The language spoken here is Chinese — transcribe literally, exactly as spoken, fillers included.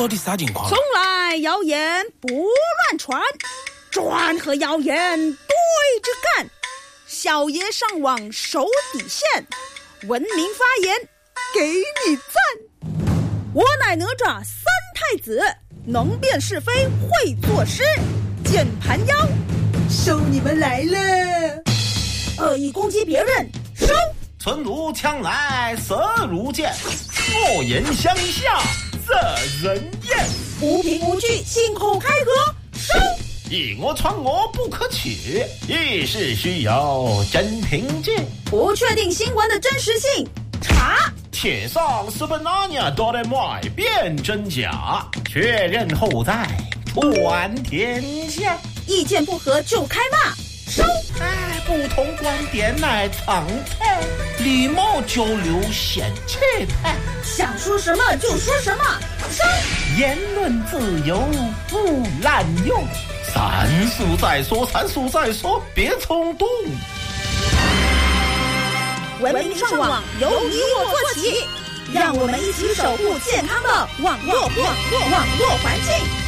到底啥情况？ 从来谣言不乱传，专和谣言对着干。小爷上网守底线，文明发言给你赞。我乃哪吒三太子，能辨是非会作诗。键盘妖，收你们来了！恶意攻击别人，收！ 存如枪来色如剑，恶言相向惹人厌。 无凭无据信口开河，收！ 以讹传讹不可取，一事需有真凭据。 不确定新闻的真实性，查。 铁上是本那年都得买辨真假，确认后再传天下。 意见不合就开骂，收！ 哎，不同观点乃常态，礼貌交流显气派。 想说什么就说什么，收！ 言论自由不滥用，三思再说，三思再说，别冲动。 文明上网由你我做起，让我们一起守护健康的网络网络网络环境。